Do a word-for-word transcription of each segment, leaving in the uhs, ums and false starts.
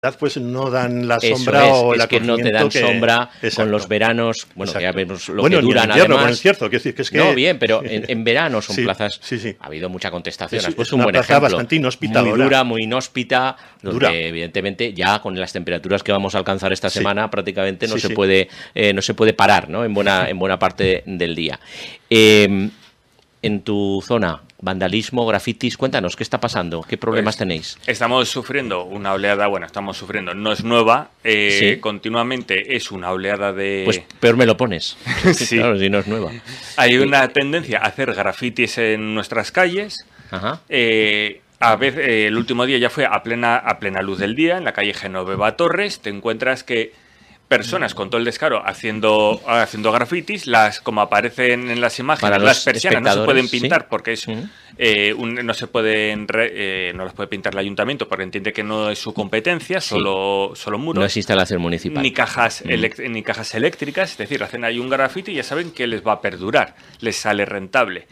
pues no dan la Eso sombra es, o es el que no te dan que... sombra. Exacto. Con los veranos, bueno, Exacto. que ya vemos lo bueno, que duran, en invierno, además. Es cierto, que decir que es que... No, bien, pero en, en verano son sí, plazas... Sí, sí. Ha habido mucha contestación, es, has puesto es una un buen plaza ejemplo. bastante inhóspita muy ahora. dura, muy inhóspita, donde dura. evidentemente ya con las temperaturas que vamos a alcanzar esta sí. semana prácticamente no sí, se sí. puede eh, no se puede parar, ¿no? En buena, en buena parte del día. Eh, en tu zona, vandalismo, grafitis, cuéntanos, ¿qué está pasando? ¿Qué problemas pues, tenéis? Estamos sufriendo una oleada, bueno, estamos sufriendo, no es nueva, eh, ¿Sí? continuamente es una oleada de... Pues peor me lo pones, sí. Claro, si no es nueva. Hay una tendencia a hacer grafitis en nuestras calles. Ajá. Eh, a veces, eh, el último día ya fue a plena, a plena luz del día, en la calle Genoveva Torres, te encuentras que personas con todo el descaro haciendo, haciendo grafitis, las como aparecen en las imágenes, Para las persianas no se pueden pintar, ¿sí? porque es Uh-huh. eh, un, no se pueden re, eh, no las puede pintar el ayuntamiento porque entiende que no es su competencia, sí. solo, solo muros. No es instalación municipal. Ni cajas, uh-huh. elect, ni cajas eléctricas, es decir, hacen ahí un grafiti y ya saben que les va a perdurar, les sale rentable.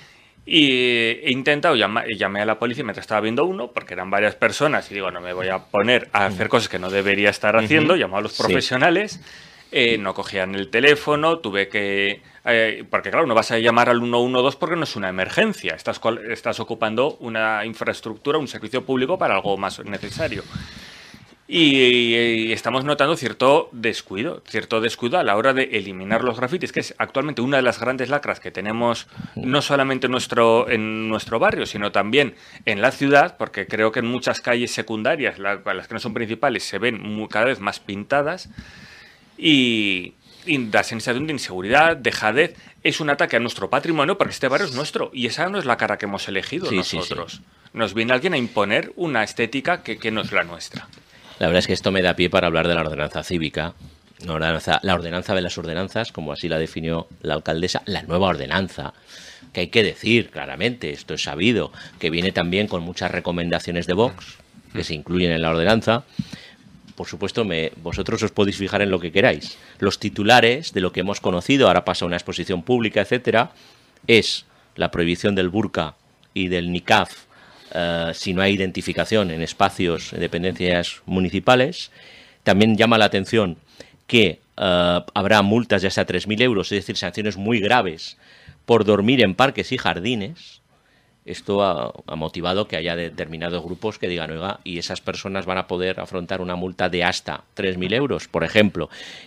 Y he intentado, llamar, llamé a la policía mientras estaba viendo uno, porque eran varias personas, y digo, no me voy a poner a hacer cosas que no debería estar haciendo, uh-huh. Llamé a los profesionales, sí. eh, no cogían el teléfono, tuve que... Eh, porque claro, no vas a llamar al uno uno dos porque no es una emergencia, estás, estás ocupando una infraestructura, un servicio público para algo más necesario. Y, y estamos notando cierto descuido, cierto descuido a la hora de eliminar los grafitis, que es actualmente una de las grandes lacras que tenemos no solamente en nuestro, en nuestro barrio, sino también en la ciudad, porque creo que en muchas calles secundarias, las, las que no son principales, se ven muy, cada vez más pintadas y, y da sensación de inseguridad, dejadez. Es un ataque a nuestro patrimonio porque este barrio es nuestro y esa no es la cara que hemos elegido sí, nosotros. Sí, sí. Nos viene alguien a imponer una estética que, que no es la nuestra. La verdad es que esto me da pie para hablar de la ordenanza cívica, la ordenanza, la ordenanza de las ordenanzas, como así la definió la alcaldesa, la nueva ordenanza, que hay que decir claramente, esto es sabido, que viene también con muchas recomendaciones de Vox, que se incluyen en la ordenanza. Por supuesto, me, vosotros os podéis fijar en lo que queráis. Los titulares de lo que hemos conocido, ahora pasa a una exposición pública, etcétera, es la prohibición del burka y del niqab, Uh, si no hay identificación en espacios, en dependencias municipales. También llama la atención que uh, habrá multas de hasta tres mil euros, es decir, sanciones muy graves por dormir en parques y jardines. Esto ha, ha motivado que haya determinados grupos que digan, oiga, y esas personas van a poder afrontar una multa de hasta tres mil euros, por ejemplo.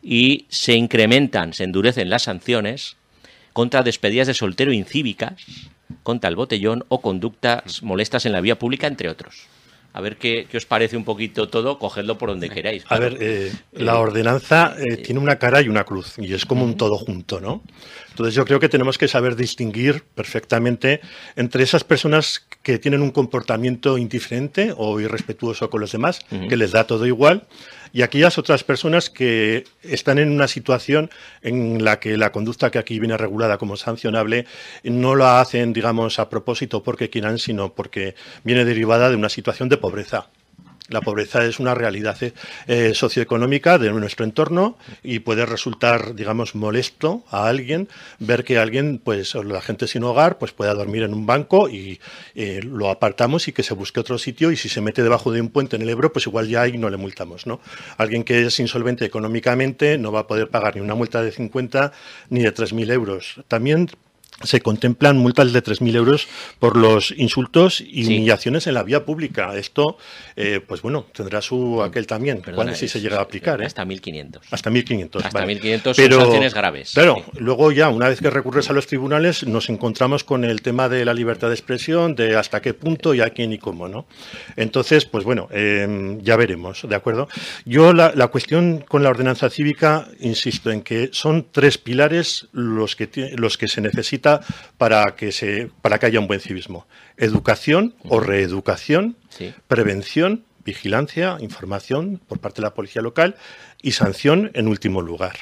Y se incrementan, se endurecen las sanciones contra despedidas de soltero incívicas, contra el botellón o conductas molestas en la vía pública, entre otros. A ver qué, qué os parece un poquito todo, cogedlo por donde queráis. A ver, eh, eh, la ordenanza eh, eh, tiene una cara y una cruz, y es como uh-huh. un todo junto, ¿no? Entonces yo creo que tenemos que saber distinguir perfectamente entre esas personas que tienen un comportamiento indiferente o irrespetuoso con los demás, uh-huh. que les da todo igual, y aquellas otras personas que están en una situación en la que la conducta que aquí viene regulada como sancionable no la hacen, digamos, a propósito porque quieran, sino porque viene derivada de una situación de pobreza. La pobreza es una realidad eh, socioeconómica de nuestro entorno y puede resultar, digamos, molesto a alguien ver que alguien, pues la gente sin hogar, pues pueda dormir en un banco y eh, lo apartamos y que se busque otro sitio, y si se mete debajo de un puente en el Ebro, pues igual ya ahí no le multamos, ¿no? Alguien que es insolvente económicamente no va a poder pagar ni una multa de cincuenta ni de tres mil euros. También se contemplan multas de tres mil euros por los insultos y sí. humillaciones en la vía pública. Esto, eh, pues bueno, tendrá su aquel también. Perdona, si se llega a aplicar. Hasta ¿eh? mil quinientos. Hasta mil quinientos. Hasta vale. mil quinientos Pero, son sanciones graves. Claro, sí. luego ya, una vez que recurres a los tribunales, nos encontramos con el tema de la libertad de expresión, de hasta qué punto y a quién y cómo, ¿no? Entonces, pues bueno, eh, ya veremos, ¿de acuerdo? Yo la, la cuestión con la ordenanza cívica, insisto en que son tres pilares los que, los que se necesita para que se para que haya un buen civismo: educación uh-huh. o reeducación, sí. prevención, vigilancia, información por parte de la policía local y sanción en último lugar.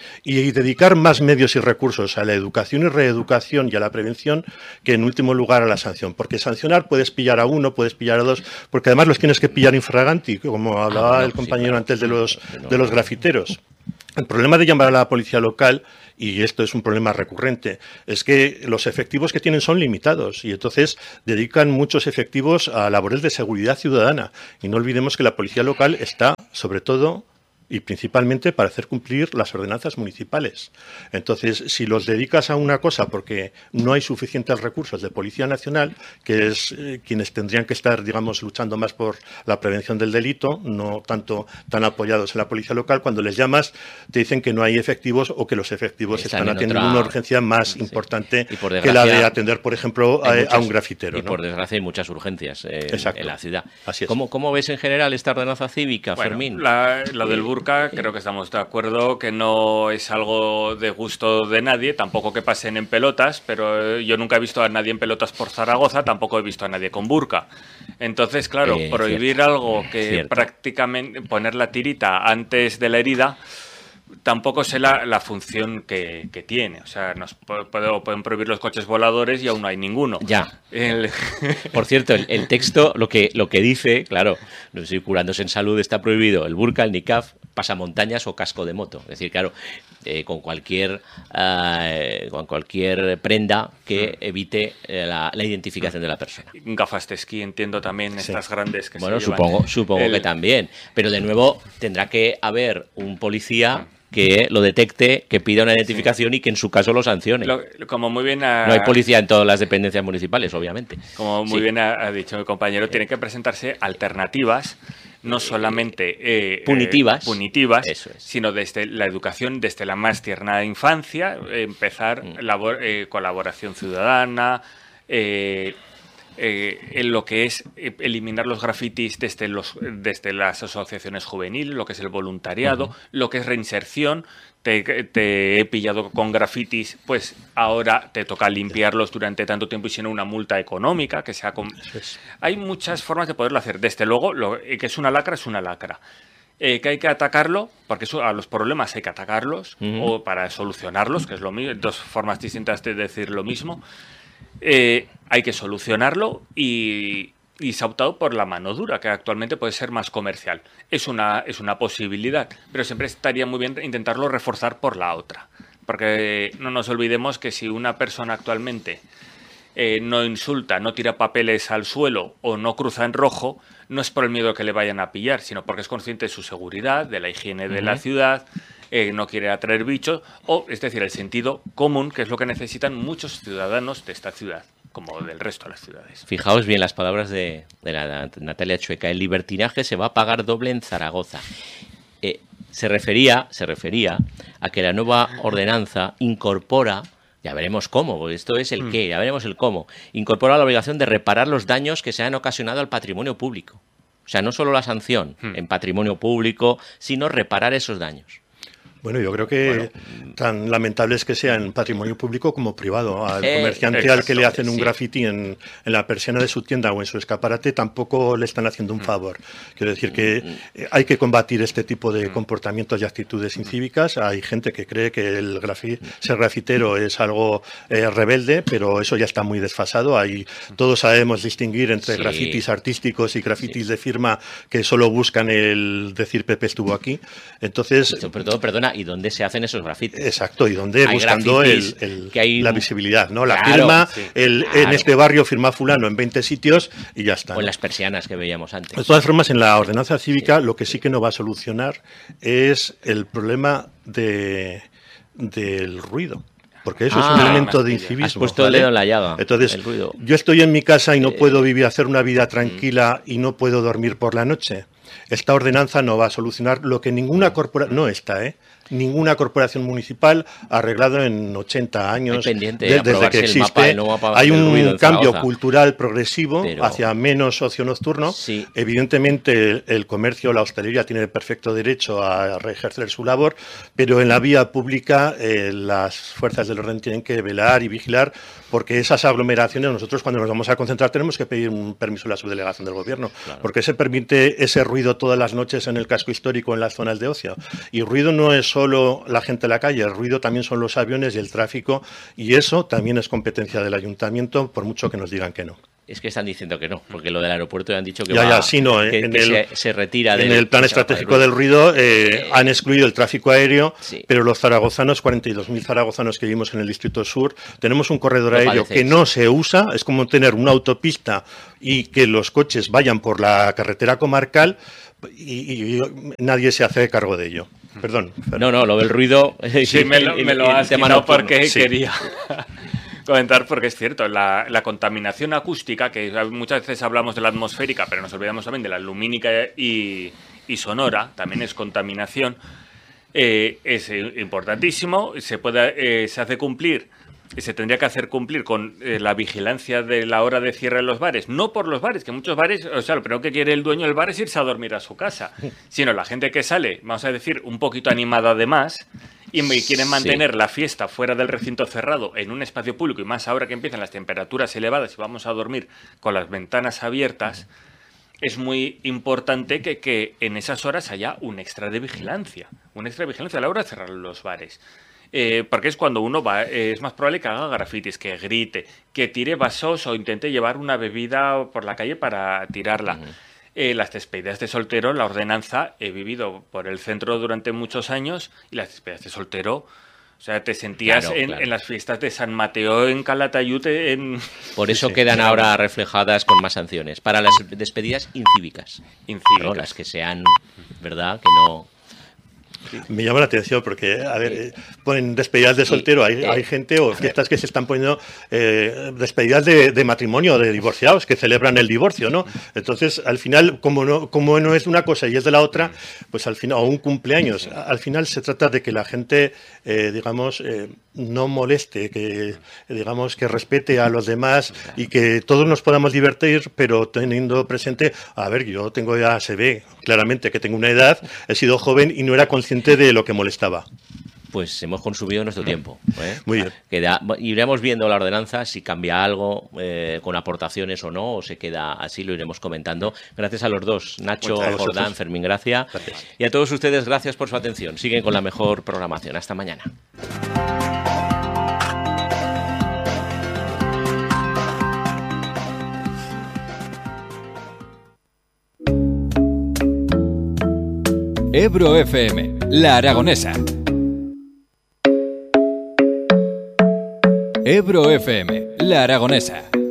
Y dedicar más medios y recursos a la educación y reeducación y a la prevención que en último lugar a la sanción. Porque sancionar puedes pillar a uno, puedes pillar a dos, porque además los tienes que pillar infraganti, como hablaba ah, no, el compañero sí, claro. antes de los, de los grafiteros. El problema de llamar a la policía local, y esto es un problema recurrente, es que los efectivos que tienen son limitados y entonces dedican muchos efectivos a labores de seguridad ciudadana. Y no olvidemos que la policía local está, sobre todo y principalmente, para hacer cumplir las ordenanzas municipales. Entonces, si los dedicas a una cosa porque no hay suficientes recursos de Policía Nacional, que es eh, quienes tendrían que estar, digamos, luchando más por la prevención del delito, no tanto tan apoyados en la policía local, cuando les llamas te dicen que no hay efectivos o que los efectivos están, están atendiendo otra... una urgencia más sí. importante desgracia, que la de atender, por ejemplo, a, muchas, a un grafitero. Y ¿no? por desgracia hay muchas urgencias eh, en la ciudad. Así es. ¿Cómo, ¿Cómo ves en general esta ordenanza cívica, bueno, Fermín? La, lo del burka, creo que estamos de acuerdo que no es algo de gusto de nadie, tampoco que pasen en pelotas, pero yo nunca he visto a nadie en pelotas por Zaragoza, tampoco he visto a nadie con burka. Entonces, claro, eh, prohibir cierto, algo que cierto. prácticamente poner la tirita antes de la herida tampoco sé la, la función que, que tiene. O sea, nos puede, pueden prohibir los coches voladores y aún no hay ninguno. Ya. El... Por cierto, el, el texto lo que, lo que dice, claro, no sé si curándose en salud está prohibido el burka, el niqab, pasamontañas o casco de moto. Es decir, claro, eh, con cualquier uh, con cualquier prenda que evite eh, la, la identificación de la persona. Gafas de esquí, entiendo también, sí. estas grandes que bueno, se supongo, llevan. supongo el... que también. Pero de nuevo tendrá que haber un policía que lo detecte, que pida una identificación sí. y que en su caso lo sancione. Lo, como muy bien ha... No hay policía en todas las dependencias municipales, obviamente. Como muy sí. bien ha, ha dicho mi compañero, sí. tienen que presentarse alternativas, no solamente eh, punitivas, eh, punitivas Eso es. sino desde la educación, desde la más tierna infancia, eh, empezar mm. labor, eh, colaboración ciudadana, eh, Eh, en lo que es eliminar los grafitis desde, los, desde las asociaciones juveniles, lo que es el voluntariado, uh-huh. lo que es reinserción. Te, te he pillado con grafitis, pues ahora te toca limpiarlos durante tanto tiempo y sin una multa económica. Que sea con... es. Hay muchas formas de poderlo hacer. Desde luego, lo, que es una lacra, es una lacra. Eh, que hay que atacarlo, porque eso, a los problemas hay que atacarlos, uh-huh. o para solucionarlos, que es lo mismo, dos formas distintas de decir lo mismo. Eh, hay que solucionarlo y, y se ha optado por la mano dura, que actualmente puede ser más comercial. Es una, es una posibilidad, pero siempre estaría muy bien intentarlo reforzar por la otra. Porque no nos olvidemos que si una persona actualmente eh, no insulta, no tira papeles al suelo o no cruza en rojo, no es por el miedo que le vayan a pillar, sino porque es consciente de su seguridad, de la higiene de uh-huh. la ciudad, eh, no quiere atraer bichos, o es decir, el sentido común, que es lo que necesitan muchos ciudadanos de esta ciudad, como del resto de las ciudades. Fijaos bien las palabras de, de la Natalia Chueca. El libertinaje se va a pagar doble en Zaragoza. Eh, se refería, se refería a que la nueva ordenanza incorpora, ya veremos cómo, porque esto es el mm. qué, ya veremos el cómo, incorpora la obligación de reparar los daños que se han ocasionado al patrimonio público. O sea, no solo la sanción mm. en patrimonio público, sino reparar esos daños. Bueno, yo creo que bueno, tan lamentable es que sea en patrimonio público como privado. Al eh, comerciante exacto, al que le hacen un sí. graffiti en, en la persiana de su tienda o en su escaparate tampoco le están haciendo un favor. Quiero decir que hay que combatir este tipo de comportamientos y actitudes incívicas. Hay gente que cree que el grafi, ser grafitero es algo eh, rebelde, pero eso ya está muy desfasado. Hay, todos sabemos distinguir entre sí. grafitis artísticos y grafitis sí. de firma que solo buscan el decir Pepe estuvo aquí. Entonces, sobre todo, perdona, ¿y dónde se hacen esos grafitis? Exacto, y dónde hay buscando el, el, que hay... la visibilidad, ¿no? La claro, firma, sí, el, claro. en este barrio firma fulano en veinte sitios y ya está. O en las persianas que veíamos antes. De todas formas, en la ordenanza cívica sí. lo que sí que no va a solucionar es el problema de, del ruido. Porque eso ah, es un elemento de incivismo. Has puesto ¿vale? el dedo en la llaga. Entonces, el ruido. Yo estoy en mi casa y no eh, puedo vivir, hacer una vida tranquila mm. y no puedo dormir por la noche. Esta ordenanza no va a solucionar lo que ninguna corporación, no esta, ¿eh? Ninguna corporación municipal ha arreglado en ochenta años pendiente de, desde que existe. Mapa, no mapa Hay un cambio cultural progresivo pero... hacia menos ocio nocturno. Sí. Evidentemente el, el comercio, la hostelería tiene el perfecto derecho a ejercer su labor, pero en la vía pública eh, las fuerzas del orden tienen que velar y vigilar porque esas aglomeraciones, nosotros cuando nos vamos a concentrar tenemos que pedir un permiso a la subdelegación del gobierno, claro. porque se permite ese ruido todas las noches en el casco histórico, en las zonas de ocio. Y ruido no es solo la gente en la calle, el ruido también son los aviones y el tráfico, y eso también es competencia del ayuntamiento, por mucho que nos digan que no. Es que están diciendo que no, porque lo del aeropuerto ya han dicho que, ya, va, ya, sí, no, que, en que el, se, se retira en del, el plan estratégico del ruido eh, eh, han excluido el tráfico aéreo, sí. pero los zaragozanos, cuarenta y dos mil zaragozanos que vivimos en el Distrito Sur, tenemos un corredor aéreo que no se usa, es como tener una autopista y que los coches vayan por la carretera comarcal y, y nadie se hace cargo de ello. Perdón. No, no, lo del ruido... Sí, me lo, me lo has quitado porque sí. quería... comentar, porque es cierto, la, la contaminación acústica, que muchas veces hablamos de la atmosférica, pero nos olvidamos también de la lumínica y, y sonora, también es contaminación, eh, es importantísimo, se, puede, eh, se hace cumplir, se tendría que hacer cumplir con eh, la vigilancia de la hora de cierre de los bares, no por los bares, que muchos bares, o sea, lo primero que quiere el dueño del bar es irse a dormir a su casa, sino la gente que sale, vamos a decir, un poquito animada además, y me quieren mantener sí. la fiesta fuera del recinto cerrado en un espacio público, y más ahora que empiezan las temperaturas elevadas y vamos a dormir con las ventanas abiertas, es muy importante que, que en esas horas haya un extra de vigilancia, un extra de vigilancia a la hora de cerrar los bares. Eh, porque es cuando uno va, eh, es más probable que haga grafitis, que grite, que tire vasos o intente llevar una bebida por la calle para tirarla. Uh-huh. Eh, las despedidas de soltero, la ordenanza, he vivido por el centro durante muchos años y las despedidas de soltero, o sea, te sentías claro, en, claro. en las fiestas de San Mateo, en Calatayud, en... Por eso sí, quedan sí, ahora reflejadas con más sanciones. Para las despedidas incívicas. Incívicas. ¿No? Las que sean, ¿verdad? Que no... Sí. Me llama la atención porque, a ver, eh, ponen despedidas de soltero, hay, hay gente o fiestas que se están poniendo eh, despedidas de, de matrimonio, de divorciados, que celebran el divorcio, ¿no? Entonces, al final, como no, como no es una cosa y es de la otra, pues al final, o un cumpleaños, al final se trata de que la gente, eh, digamos, eh, no moleste, que digamos que respete a los demás y que todos nos podamos divertir, pero teniendo presente, a ver, yo tengo ya, se ve claramente que tengo una edad, he sido joven y no era consciente de lo que molestaba. Pues hemos consumido nuestro tiempo. ¿eh? Muy bien. Queda, iremos viendo la ordenanza, si cambia algo eh, con aportaciones o no, o se queda así, lo iremos comentando. Gracias a los dos, Nacho, Jordán, Fermín Gracia. Gracias. Y a todos ustedes, gracias por su atención. Siguen con la mejor programación. Hasta mañana. Ebro F M, La Aragonesa. Ebro F M, La Aragonesa.